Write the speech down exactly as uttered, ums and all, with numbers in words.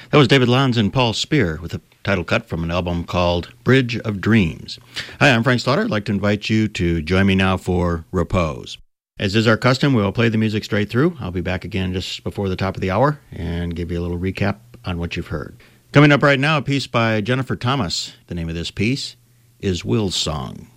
That was David Lanz and Paul Spear with a title cut from an album called Bridge of Dreams. Hi, I'm Frank Slaughter. I'd like to invite you to join me now for Repose. As is our custom, we'll play the music straight through. I'll be back again just before the top of the hour and give you a little recap on what you've heard. Coming up right now, a piece by Jennifer Thomas. The name of this piece is Will's Song.